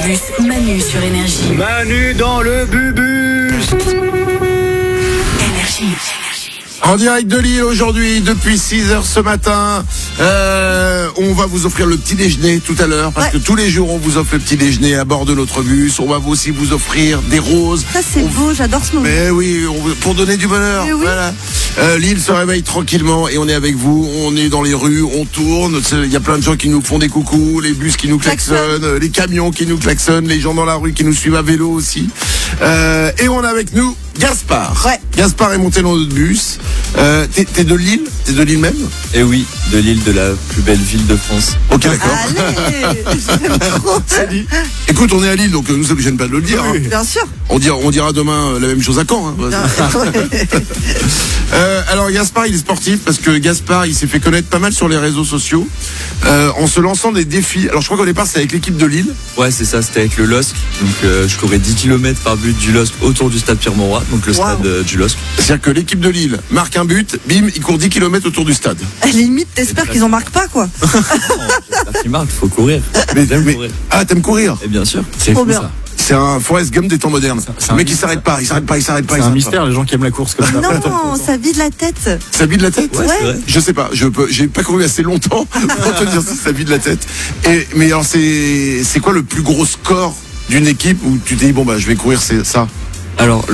bus, Manu sur Énergie. Manu dans le bubus. Énergie. En direct de Lille aujourd'hui, depuis 6h ce matin. On va vous offrir le petit déjeuner tout à l'heure, parce que tous les jours on vous offre le petit déjeuner à bord de notre bus. On va aussi vous offrir des roses. Ça c'est beau, j'adore ce moment. Mais oui, pour donner du bonheur. Oui. Voilà. Lille se réveille tranquillement et on est avec vous. On est dans les rues, on tourne. Il y a plein de gens qui nous font des coucous, les bus qui nous klaxonnent, les camions qui nous klaxonnent, les gens dans la rue qui nous suivent à vélo aussi. Et on a avec nous Gaspard. Ouais. Gaspard est monté dans notre bus. T'es de Lille? T'es de Lille même? Et oui, de Lille, de la plus belle ville de France. Ok, d'accord. Allez, j'aime trop. Écoute, on est à Lille, donc nous ça ne gêne pas de le dire. Hein. Bien sûr. On dira demain la même chose à Caen. Hein. Alors Gaspard, il est sportif parce que Gaspard, il s'est fait connaître pas mal sur les réseaux sociaux en se lançant des défis. Alors je crois qu'au départ, c'était avec l'équipe de Lille. Ouais, c'est ça, c'était avec le LOSC. Donc je courais 10 km par but du LOSC autour du stade Pierre-Mauroy, donc le stade du LOSC. C'est-à-dire que l'équipe de Lille marque un but, bim, il court 10 km autour du stade. À la limite, t'espères qu'ils en marquent pas, quoi. J'espère qu'il marque, faut courir. Courir. Ah, t'aimes courir? Et bien sûr. C'est Trop fou bien. ça. C'est un Forrest Gump des temps modernes. Le mec, il s'arrête pas. C'est un mystère, les gens qui aiment la course comme ça. Non, ça vide la tête. Ça vide la tête? Ouais, c'est vrai. Je sais pas, j'ai pas couru assez longtemps pour te dire si ça vide la tête. Mais alors c'est quoi le plus gros score d'une équipe où tu t'es dit bon bah je vais courir ça? Alors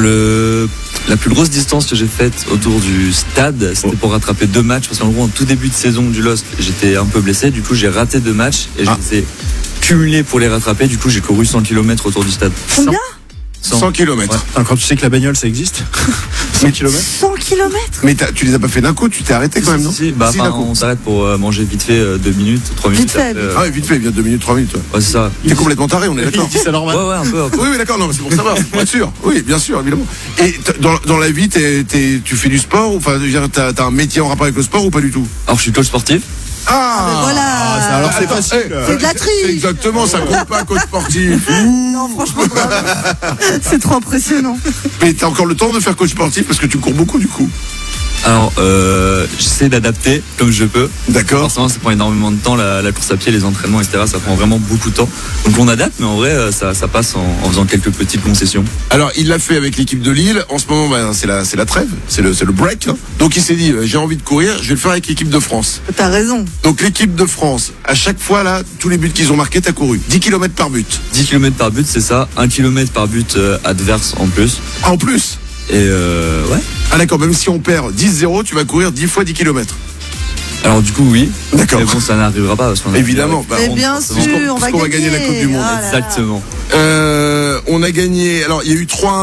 la plus grosse distance que j'ai faite autour du stade, c'était pour rattraper 2 matchs, parce qu'en gros en tout début de saison du LOSC, j'étais un peu blessé, du coup j'ai raté 2 matchs et je les ai cumulés pour les rattraper, du coup j'ai couru 100 km autour du stade. Combien? 100 km. Ouais. Quand tu sais que la bagnole ça existe 100 km. 100 km. Mais tu les as pas fait d'un coup, tu t'es arrêté quand même, non? Si, Si, d'un coup. on s'arrête pour manger vite fait 2 minutes, 3 minutes. Vite fait. après, Ah ouais, vite fait, il vient 2 minutes, 3 minutes. Ouais. ouais, c'est ça. T'es complètement taré, on est d'accord. Il dit ça normal. Ouais, un peu. Oui, d'accord, non, mais c'est pour savoir, pour être sûr. Oui, bien sûr, évidemment. Et dans la vie, tu fais du sport, ou enfin, je veux dire, t'as un métier en rapport avec le sport ou pas du tout? Alors je suis coach sportif. Ah, Voilà. Alors c'est facile. C'est de la triche. C'est exactement, ça compte pas, coach sportif. Non, franchement, bravo. C'est trop impressionnant. Mais t'as encore le temps de faire coach sportif parce que tu cours beaucoup du coup. Alors j'essaie d'adapter comme je peux. D'accord. Forcément ça prend énormément de temps, la course à pied, les entraînements, etc. Ça prend vraiment beaucoup de temps. Donc on adapte, mais en vrai ça passe en faisant quelques petites concessions. Alors il l'a fait avec l'équipe de Lille. En ce moment, bah, c'est la trêve, c'est le break. Hein. Donc il s'est dit, j'ai envie de courir, je vais le faire avec l'équipe de France. T'as raison. Donc l'équipe de France, à chaque fois là, tous les buts qu'ils ont marqués, t'as couru. 10 km par but. 10 km par but, c'est ça. 1 km par but adverse en plus. En plus. Et ouais. Ah d'accord, même si on perd 10-0, tu vas courir 10 fois 10 km. Alors du coup oui. D'accord. Mais bon, ça n'arrivera pas parce qu'on a Évidemment. Bah, Mais bien sûr, on va qu'on va gagner la Coupe du Monde. Ah là là. Exactement. On a gagné. Alors il y a eu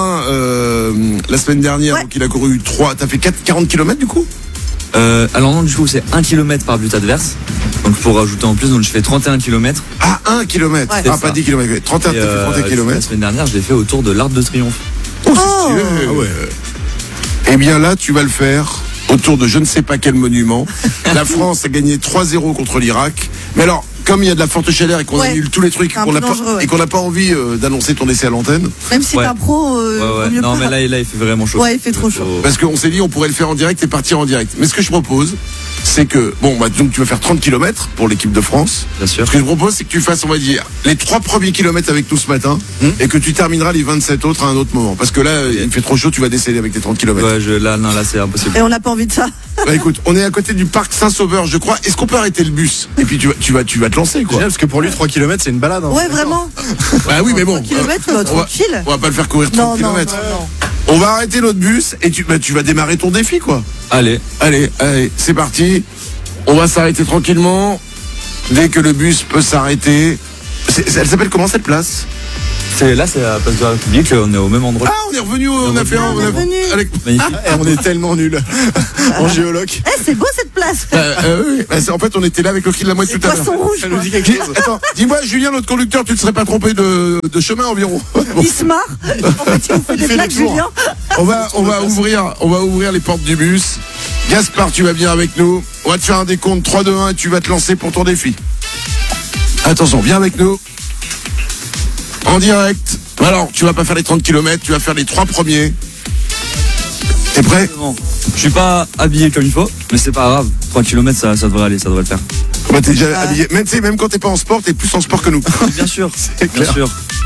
3-1 la semaine dernière, Ouais. donc il a couru 3. T'as fait 40 km du coup? Alors non, du coup c'est 1 km par but adverse. Donc pour rajouter en plus, donc je fais 31 km. Ah, 1 km. Ouais. Ah, C'est pas ça. 10 km. 31, Et, t'as fait 31 La km. semaine dernière, je l'ai fait autour de l'Arc de Triomphe. Oh, Oh. c'est stylé. Ah ouais. Eh bien là, tu vas le faire autour de je ne sais pas quel monument. La France a gagné 3-0 contre l'Irak. Mais alors, comme il y a de la forte chaleur et qu'on Ouais. annule tous les trucs C'est un qu'on peu n'a pas, dangereux, ouais. et qu'on n'a pas envie d'annoncer ton essai à l'antenne, Même si Ouais. t'es un pro, vaut mieux Non pas. mais là il fait vraiment chaud. Ouais, il fait trop chaud. parce qu'on s'est dit on pourrait le faire en direct et partir en direct. Mais ce que je propose, c'est que, bon, bah, donc tu vas faire 30 km pour l'équipe de France. Bien sûr. Ce que je propose, c'est que tu fasses, on va dire, les 3 premiers kilomètres avec nous ce matin, et que tu termineras les 27 autres à un autre moment. Parce que là, il fait trop chaud, tu vas décéder avec tes 30 km. Ouais, là c'est impossible. Et on n'a pas envie de ça. Bah écoute, on est à côté du parc Saint-Sauveur, je crois. Est-ce qu'on peut arrêter le bus? Et puis tu vas te lancer, quoi. Génial, parce que pour lui 3 km c'est une balade. Hein. Ouais, vraiment. Bah oui, mais bon. 3 kilomètres, on va- tranquille. On va pas le faire courir 30 Non, non, non, km. non. On va arrêter notre bus et tu vas démarrer ton défi, quoi. Allez. Allez, c'est parti. On va s'arrêter tranquillement. Dès que le bus peut s'arrêter. Elle s'appelle comment cette place? Là c'est la place de la République, on est au même endroit. Ah, on est revenu, on a fait un. on est revenu. Magnifique. Eh, on est tellement nuls en géologue. Eh, c'est beau cette place. Oui, bah, en fait, on était là avec le cri de la mouette tout à l'heure. Poisson rouge. Ça quoi. nous dit quelque chose. Attends, dis-moi, Julien, notre conducteur, tu ne serais pas trompé de chemin environ? Bon. Il se marre. En fait, il vous fait des fait blagues, des tours. Julien. On va ouvrir les portes du bus. Gaspard, tu vas bien avec nous. On va te faire un décompte 3, 2, 1 et tu vas te lancer pour ton défi. Attention, viens avec nous. En direct. Alors, tu vas pas faire les 30 km, tu vas faire les 3 premiers. T'es prêt? Bon, je suis pas habillé comme il faut, mais c'est pas grave. 3 km ça devrait aller, ça devrait le faire. Bah, t'es déjà habillé. Même quand t'es pas en sport, t'es plus en sport que nous. Bien sûr, C'est bien clair. sûr.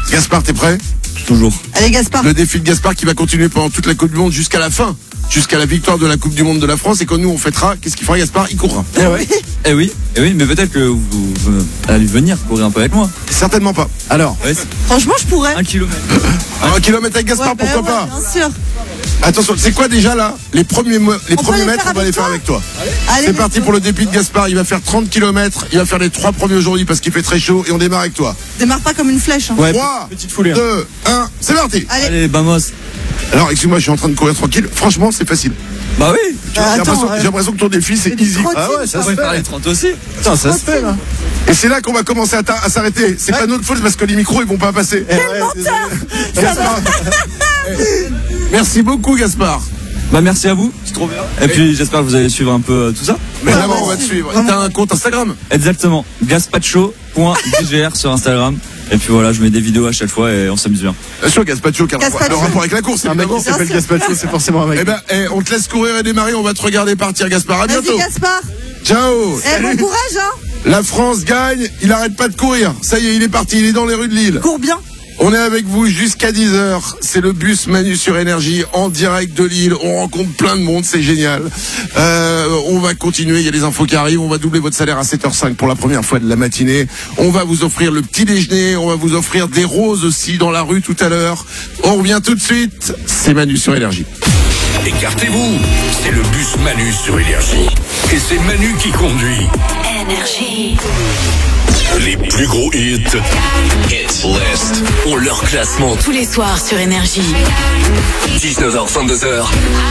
Gaspard, t'es prêt? Toujours. Allez, Gaspard. Le défi de Gaspard qui va continuer pendant toute la Coupe du Monde jusqu'à la fin, jusqu'à la victoire de la Coupe du Monde de la France. Et quand nous on fêtera, qu'est-ce qu'il fera Gaspard? Il courra. Eh oui, mais peut-être que vous allez venir courir un peu avec moi. Certainement pas. Alors, Ouais, Franchement, je pourrais. 1 kilomètre. 1 kilomètre avec Gaspard, Ouais, bah pourquoi ouais, pas? bien sûr. Attention, c'est quoi déjà là? Les premiers peut les mètres, faire on va avec les faire toi avec toi. Allez, C'est parti pour le défi de Gaspard. Il va faire 30 km. Il va faire les 3 premiers aujourd'hui parce qu'il fait très chaud et on démarre avec toi. Démarre pas comme une flèche. Hein. ouais, 3, petite foulée. 2, 1, c'est parti. Allez. Allez, vamos. Alors, excuse-moi, je suis en train de courir tranquille. Franchement, c'est facile. Bah oui. J'ai l'impression que ton défi, c'est easy. Ah ouais, ça On se va faire fait. les 30 aussi. Putain, ça se fait là. Et c'est là qu'on va commencer à s'arrêter. C'est pas notre faute parce que les micros, ils vont pas passer. Gaspard. Merci beaucoup, Gaspard. Bah merci à vous, c'est trop bien. Et puis j'espère que vous allez suivre un peu tout ça. Mais d'abord, on va te suivre. T'as un compte Instagram? Exactement. Gaspacho.dgr sur Instagram. Et puis voilà, je mets des vidéos à chaque fois et on s'amuse bien. Bien sûr, Gaspacho, car Gaspacho. le rapport avec la course, Un mec évidemment. qui s'appelle Gaspacho, c'est forcément un mec. Eh ben, on te laisse courir et démarrer. On va te regarder partir, Gaspard. À Vas-y, bientôt. Gaspard. Ciao. Eh, bon courage, hein. La France gagne. Il arrête pas de courir. Ça y est, il est parti. Il est dans les rues de Lille. Cours bien. On est avec vous jusqu'à 10h. C'est le bus Manu sur Énergie en direct de Lille. On rencontre plein de monde, c'est génial. On va continuer, il y a des infos qui arrivent. On va doubler votre salaire à 7h05 pour la première fois de la matinée. On va vous offrir le petit déjeuner. On va vous offrir des roses aussi dans la rue tout à l'heure. On revient tout de suite. C'est Manu sur Énergie. Écartez-vous, c'est le bus Manu sur Énergie. Et c'est Manu qui conduit. Énergie. Les plus gros hits. Hit List. Ont leur classement. Tous les soirs sur Énergie. 19h, 22h.